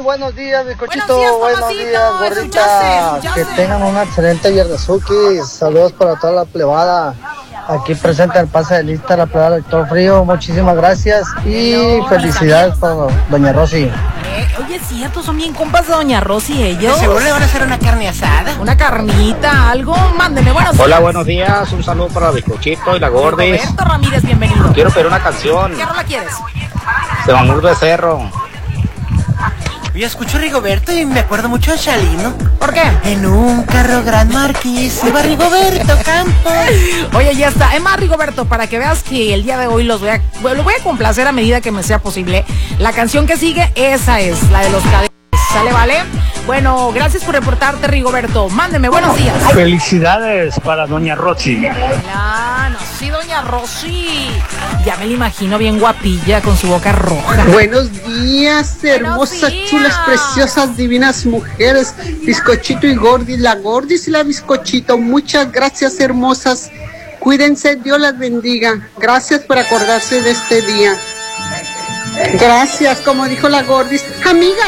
buenos días, bizcochito. Buenos días, gordita. Que tengan una excelente viernesuki. Saludos para toda la plebada. Aquí presenta el pase de lista la plebada del Todo Frío. Muchísimas gracias y felicidades para doña Rosy. Oye, es cierto, son bien compas de doña Rosy ellos. ¿Seguro le van a hacer una carne asada? Una carnita, algo, mándeme, buenos días. Hola, buenos días, un saludo para el bizcochito y la Gordis. Roberto Ramírez, bienvenido. Quiero pedir una canción. ¿Qué rola quieres? De Manuel Becerro. Yo escucho a Rigoberto y me acuerdo mucho de Chalino. ¿Por qué? En un carro Gran Marquis iba Rigoberto Campos. Oye, ya está. Es más, Rigoberto, para que veas que el día de hoy lo voy a complacer a medida que me sea posible. La canción que sigue, esa es, la de los cadetes. ¿Sale, vale? Bueno, gracias por reportarte, Rigoberto. Mándeme, buenos días. Felicidades para doña Rosy. Claro, sí, doña Rosy. Ya me la imagino bien guapilla con su boca roja. Buenos días, hermosas, chulas, preciosas, divinas mujeres. Bizcochito y Gordis, la Gordis y la Bizcochito. Muchas gracias, hermosas. Cuídense, Dios las bendiga. Gracias por acordarse de este día. Gracias, como dijo la Gordis, amigas.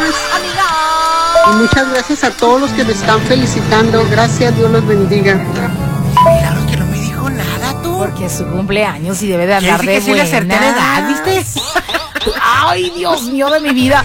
Y muchas gracias a todos los que me están felicitando. Gracias, Dios los bendiga. Claro que no me dijo nada, tú. Porque es su cumpleaños y debe de andar de que sí le acerté la edad, ¿viste? Ay, Dios mío de mi vida.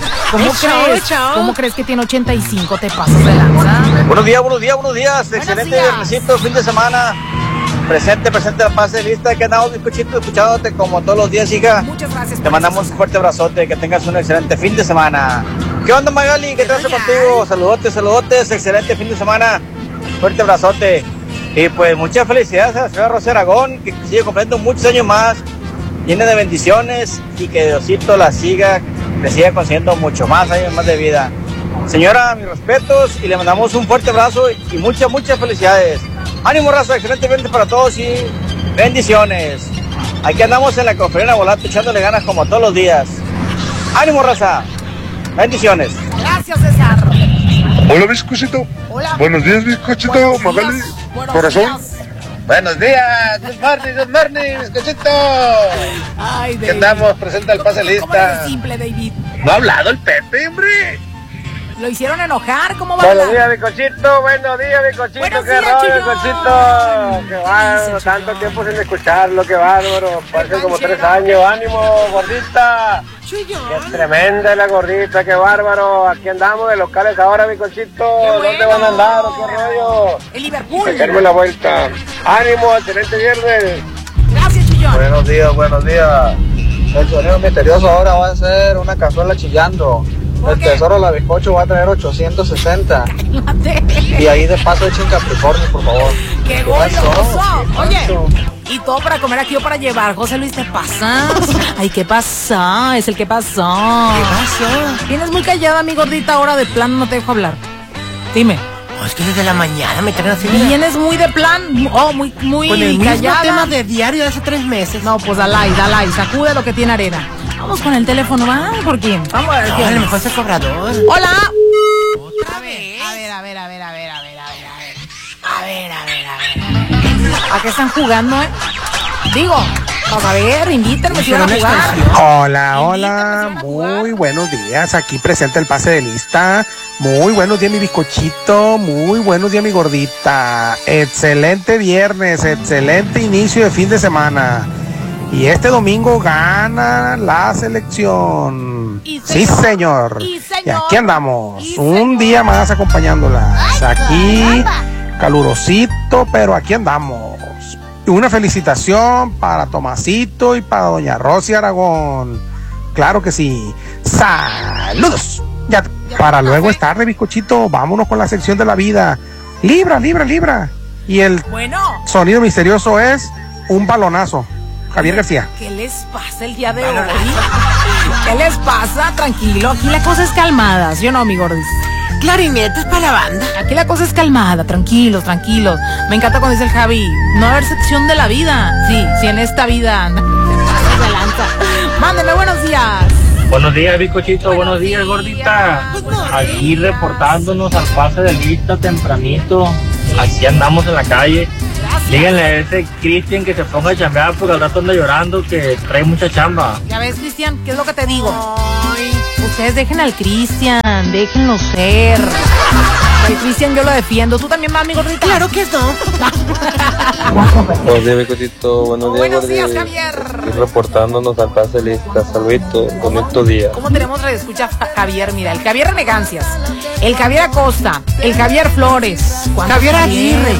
¿Cómo crees que tiene 85? Te pasas de lanza. Buenos días. Excelente viernesito, fin de semana. Presente la pase de lista. Que andamos, bizcochito, escuchándote como todos los días, hija. Muchas gracias. Te mandamos un fuerte abrazote, que tengas un excelente fin de semana. ¿Qué onda, Magali? ¿Qué traes contigo? Saludotes, excelente fin de semana. Fuerte abrazote. Y pues muchas felicidades a la señora Rosy Aragón, que sigue cumpliendo muchos años más, llena de bendiciones y que Diosito le siga consiguiendo mucho más años más de vida. Señora, mis respetos y le mandamos un fuerte abrazo y muchas felicidades. Ánimo, raza, excelente viernes para todos y bendiciones. Aquí andamos en la conferencia volante echándole ganas como todos los días. Ánimo, raza. Bendiciones. Gracias, César. Hola, bizcochito. Hola. Buenos días, bizcochito. Magali, corazón. Buenos días, good morning, bizcochito. Ay, David. ¿Qué andamos? Presenta el pase lista. ¿Cómo eres simple, David? No ha hablado el Pepe, hombre. Lo hicieron enojar, ¿cómo va a Buenos hablar? días, bizcochito. Buenos días, bizcochito. Buenos Qué días, rollo, Chuyo. bizcochito. Qué bárbaro, tanto tiempo sin escucharlo, qué bárbaro. Parece como 3 años. Ánimo, gordita. Chuyo. Qué tremenda la gordita, qué bárbaro. Aquí andamos de locales ahora, bizcochito. Bueno. ¿Dónde van a andar o qué rollo? El Liverpool. Echarme la vuelta. Ánimo, excelente viernes. Gracias, Chuyo. Buenos días. El sonido misterioso ahora va a ser una cazuela chillando. ¿Por El qué? tesoro de la bizcocho va a traer 860. Cálmate. Y ahí de paso echen Capricornio, por favor. ¡Qué goloso! Oye, y todo para comer aquí o para llevar. José Luis, ¿te pasa? Ay, ¿qué pasa? Es el que pasó. ¿Qué pasó? Tienes muy callada, mi gordita, ahora de plan no te dejo hablar. Dime. No, es que desde la mañana me traen así. mira. Vienes muy de plan, muy Con el mismo callada. tema de diario de hace 3 meses. No, pues dale, sacude lo que tiene arena. Vamos con el teléfono, ¿va? ¿Por quién? Vamos a ver No, quién. a lo mejor es el cobrador. ¡Hola! ¿Otra vez? A ver. ¿A qué están jugando, Digo, vamos a ver, invítenme si van a jugar. Hola, muy buenos días, aquí presenta el pase de lista. Muy buenos días, mi bizcochito, muy buenos días, mi gordita. Excelente viernes, excelente inicio de fin de semana. Y este domingo gana la selección. Sí, señor. Y aquí andamos, un día más acompañándolas. Aquí, calurosito, pero aquí andamos. Y una felicitación para Tomasito y para doña Rosy Aragón. Claro que sí. ¡Saludos! Ya, para luego es tarde, bizcochito. Vámonos con la sección de la vida. Libra. Y el sonido misterioso es un balonazo. Javier García. ¿Qué les pasa el día de hoy? ¿Qué les pasa? Tranquilo, aquí la cosa es calmada, ¿sí o no, mi gordis? Clarinetes para la banda. Aquí la cosa es calmada, tranquilos. Me encanta cuando dice el Javi, no va a haber sección de la vida. Sí, en esta vida anda. Se lanza. Mándeme buenos días. Buenos días, bizcochito. Buenos días, gordita. Aquí reportándonos al pase de lista tempranito. Aquí andamos en la calle. Díganle a ese Cristian que se ponga a chambear porque al rato anda llorando que trae mucha chamba. Ya ves, Cristian, ¿qué es lo que te digo? Ay, ustedes dejen al Cristian, déjenlo ser. El Cristian yo lo defiendo. ¿Tú también, mami gordita? Claro que no. Buenos días, mi cosito. Buenos días, Javier. Aquí reportándonos al pase lista. Saluditos, bonito día. ¿Cómo tenemos redescucha Javier? Mira, el Javier Renegancias, el Javier Acosta, el Javier Flores, Javier Aguirre.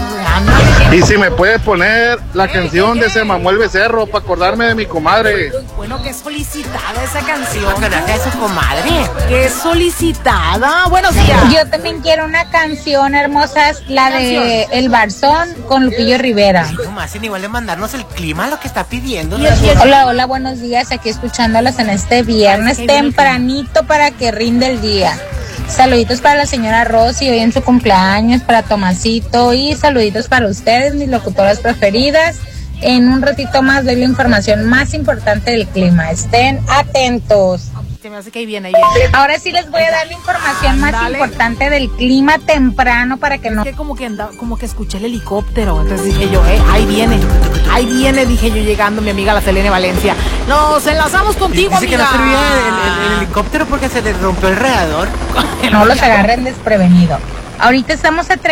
Y si me puedes poner la canción de Se mamó el becerro para acordarme de mi comadre. Bueno, qué solicitada esa canción. ¿Qué es su comadre? Qué solicitada. Buenos días. Yo también quiero una canción, hermosas, la de El Barzón con Lupillo Rivera. No más, sin igual de mandarnos el clima, lo que está pidiendo. Hola, hola, buenos días, aquí escuchándolas en este viernes tempranito para que rinde el día. Saluditos para la señora Rosy hoy en su cumpleaños, para Tomasito, y saluditos para ustedes, mis locutoras preferidas. En un ratito más doy la información más importante del clima. Estén atentos. Se me hace que ahí viene, ahí viene. Ahora sí les voy a dar la información más importante del clima temprano para que no... Que como que escuché el helicóptero, entonces dije yo, ahí viene, dije yo llegando, mi amiga la Selene Valencia. Nos enlazamos contigo, dice amiga. que no servía el helicóptero porque se le rompió el radiador. No los agarren desprevenido. Ahorita estamos a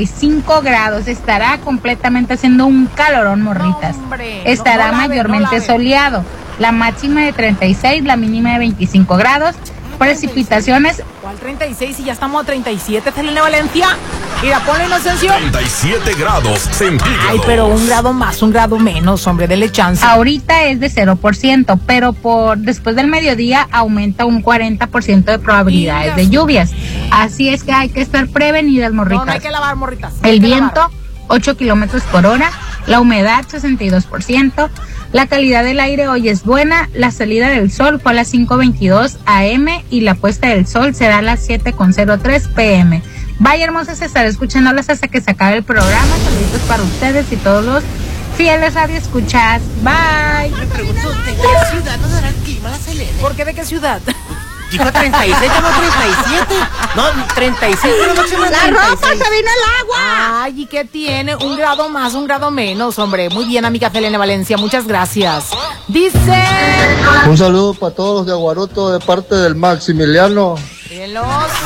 35 grados, estará completamente haciendo un calorón, morritas. Estará mayormente soleado. La máxima de 36, la mínima de 25 grados. Precipitaciones. ¿Cuál 36 y ya estamos a 37, Selene Valencia? Mira, ponle Inocencio. 37 grados centígrados. Ay, pero un grado más, un grado menos, hombre, dele chance. Ahorita es de 0%, pero después del mediodía aumenta un 40% de probabilidades de lluvias. Así es que hay que estar prevenidas, morritas. No hay que lavar, morritas. El viento, 8 kilómetros por hora. La humedad, 62%. La calidad del aire hoy es buena. La salida del sol fue a las 5:22 AM y la puesta del sol será a las 7:03 PM. Vaya, hermosas, estaré escuchándolas hasta que se acabe el programa. Saluditos para ustedes y todos los fieles radioescuchas. Bye. Me pregunto, ¿de qué ciudad nos dará el clima la Selene? ¿Por qué de qué ciudad? Dijo 36, ya no 37. No, 36, pero máximo ¡La 36. ropa, se vino el agua! Ay, ¿y qué tiene? Un grado más, un grado menos, hombre. Muy bien, amiga Selene Valencia, muchas gracias. Dice... Un saludo para todos los de Aguaruto de parte del Maximiliano. Mírenlos,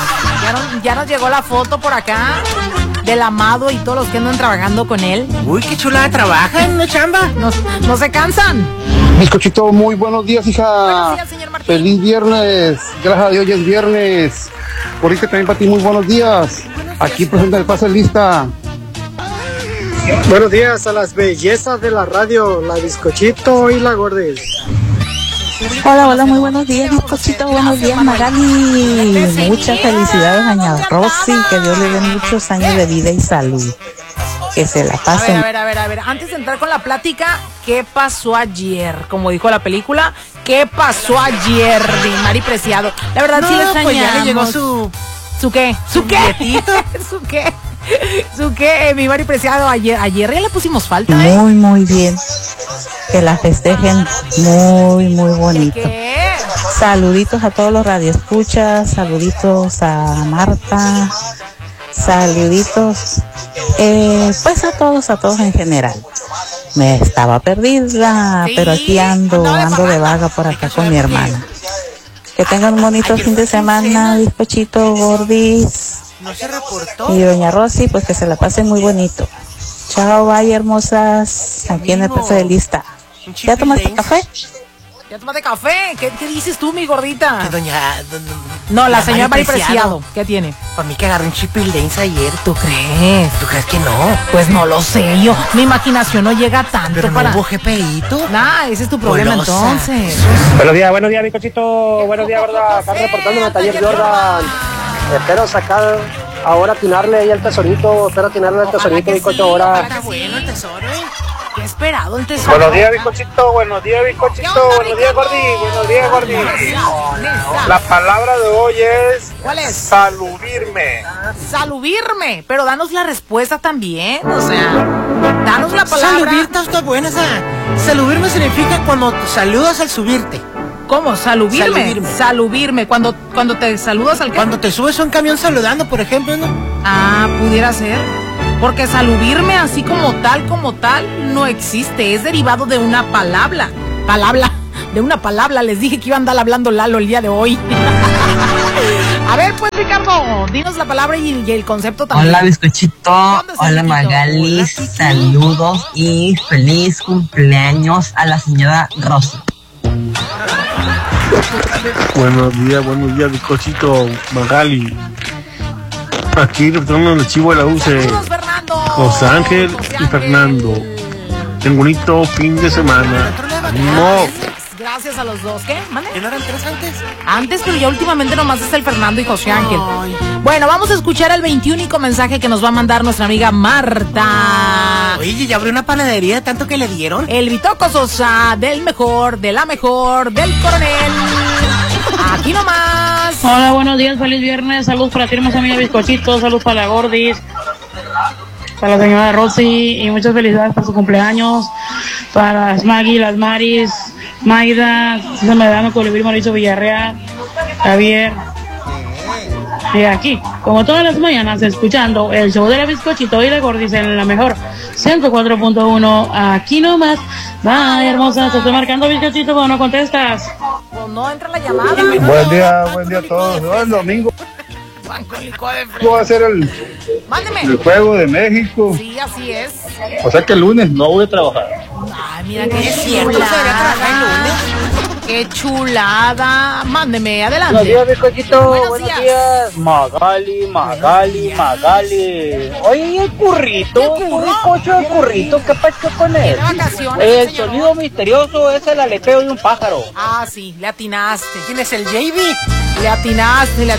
ya nos llegó la foto por acá del Amado y todos los que andan trabajando con él. Uy, qué chulada trabajan, ¿no, chamba? No se cansan. Bizcochito, muy buenos días, hija. Buenos días, señor Martín. Feliz viernes. Gracias a Dios, ya es viernes. Ahorita también para ti, muy buenos días. Aquí presenta el pase lista. Buenos días a las bellezas de la radio, la Bizcochito y la Gordis. Hola, hola, muy buenos días, Bizcochito, buenos días, Magali. Muchas felicidades, doña Rosy, que Dios le dé muchos años de vida y salud. Que se la pasen. A ver, antes de entrar con la plática, ¿qué pasó ayer? Como dijo la película, ¿qué pasó ayer? De Mari Preciado. La verdad, sí le extrañamos. Pues ya le llegó su qué? ¿Su qué? billetito. ¿Su qué? ¿Su qué? Mi Mari Preciado, ayer ya le pusimos falta, Muy, muy bien. Que la festejen muy, muy bonito. ¿Qué? Saluditos a todos los radioescuchas, saluditos a Marta, saluditos, pues a todos en general. Me estaba perdida, Sí, pero aquí ando de vaga por acá con mi hermana. Que tengan un bonito fin de semana, Bizcochito, Gordis. No se reportó. Y doña Rosy, pues que se la pasen muy bonito. Chao, bye, hermosas. Aquí en el pase de lista. ¿Ya tomaste café? ¿Ya tomaste café? ¿Qué dices tú, mi gordita? Que doña... No, la señora Mari Preciado. ¿Qué tiene? Para mí que agarré un chipil dance ayer. ¿Tú crees? ¿Tú crees que no? Pues no lo sé yo. Mi imaginación no llega tanto Pero para... no hubo GPIto. Nah, ese es tu problema entonces. Buenos días, mi buenos días, ¿verdad? Acá reportando en el taller Jordan. Espero sacar, ahora atinarle ahí al tesorito, mi coche ahora. Está bueno el tesoro, Qué esperado el tesoro. Buenos días, bizcochito, buenos días, Gordi. La palabra de hoy es... ¿Cuál es? Saludirme. Salubirme. Pero danos la respuesta también. O sea, danos la palabra. Salubirte está buena esa. Salubirme significa cuando saludas al subirte. ¿Cómo? Salubirme. Cuando te saludas al... Cuando te subes a un camión saludando, por ejemplo, ¿no? Ah, pudiera ser. Porque salubirme así como tal, no existe. Es derivado de una palabra. De una palabra. Les dije que iba a andar hablando Lalo el día de hoy. A ver, pues, Ricardo, dinos la palabra y el concepto también. Hola, bizcochito. Hola, Magali. Saludos y feliz cumpleaños a la señora Rosy. Buenos días, bizcochito, Magali. Aquí retornando el chivo de la UCE. José Ángel y Fernando. Un bonito fin de semana. ¡Ánimo! Gracias a los dos. ¿Qué? ¿Mande? ¿No eran tres antes? Antes, pero ya últimamente nomás está el Fernando y José Ángel. Bueno, vamos a escuchar el 21 mensaje que nos va a mandar nuestra amiga Marta. Oye, ya abrió una panadería de tanto que le dieron. El Bitoco Sosa, del mejor, de la mejor, del coronel. Aquí nomás. Hola, buenos días, feliz viernes. Saludos para ti, hermosa amiga Bizcochito. Saludos para la Gordis, para la señora Rosy, y muchas felicidades por su cumpleaños. Para las Maggie, las Maris, Maida, César Medrano, Colibrí, Mauricio Villarreal, Javier. Y aquí, como todas las mañanas, escuchando el show de la Bizcochito y la Gordis en la mejor 104.1. Aquí nomás. Bye, hermosa. Te estoy marcando, Bizcochito, cuando no contestas. Pues no entra la llamada. Buen día a todos. No, el domingo va a ser el juego de México. Sí, así es. O sea que el lunes no voy a trabajar. Ay, mira qué chulada. Qué chulada. Mándeme, adelante. Buenos días, Bizcochito. Buenos días. Magali. Oye, el currito, un bizcocho de currito, ¿qué pasa con él? El sonido misterioso es el aleteo de un pájaro. Ah, sí, le atinaste. ¿Quién es el JB? Le atinaste.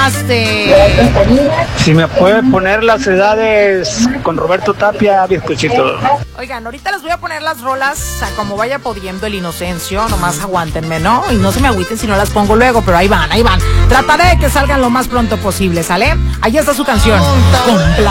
Si me puede poner las edades con Roberto Tapia, Bizcochito. Oigan, ahorita les voy a poner las rolas a como vaya pudiendo el Inocencio, nomás aguántenme, ¿no? Y no se me agüiten si no las pongo luego, pero ahí van. Trataré de que salgan lo más pronto posible, ¿sale? Ahí está su canción.